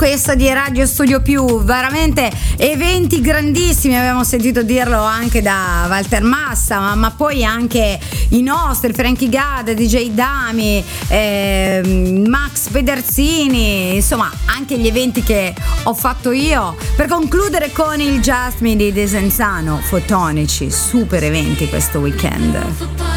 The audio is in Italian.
questa di Radio Studio Più, veramente eventi grandissimi, abbiamo sentito dirlo anche da Walter Massa, ma poi anche i nostri, Frankie Gad, DJ Dami, Max Pederzini, insomma anche gli eventi che ho fatto io, per concludere con il Just Me di Desenzano, Fotonici, super eventi questo weekend.